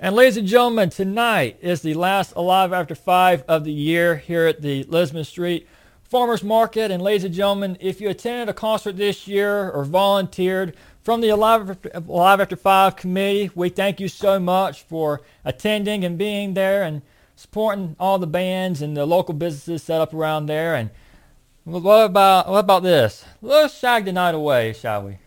And ladies and gentlemen, tonight is the last Alive After 5 of the year here at the Lisbon Street Farmers Market. And ladies and gentlemen, if you attended a concert this year or volunteered from the Alive After 5 committee, we thank you so much for attending and being there and supporting all the bands and the local businesses set up around there. And what about this? Let's shag the night away, shall we?